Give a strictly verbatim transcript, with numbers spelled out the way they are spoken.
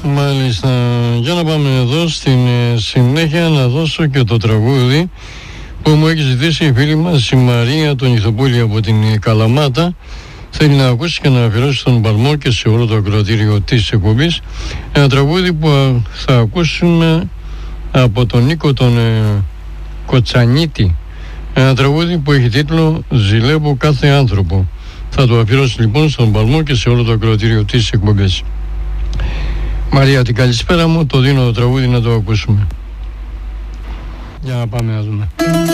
Μάλιστα. Για να πάμε εδώ στην συνέχεια να δώσω και το τραγούδι που μου έχει ζητήσει η φίλη μας η Μαρία τον Ηθοπούλη από την Καλαμάτα. Θέλει να ακούσει και να αφιερώσει στον Παλμό και σε όλο το ακροατήριο της εκπομπής ένα τραγούδι που θα ακούσουμε από τον Νίκο τον ε, Κοτσανίτη. Ένα τραγούδι που έχει τίτλο «Ζηλεύω κάθε άνθρωπο». Θα το αφιερώσει λοιπόν στον Παλμό και σε όλο το ακροατήριο της εκπομπής. Μαρία, την καλησπέρα μου, το δίνω το τραγούδι να το ακούσουμε. Για να πάμε να δούμε.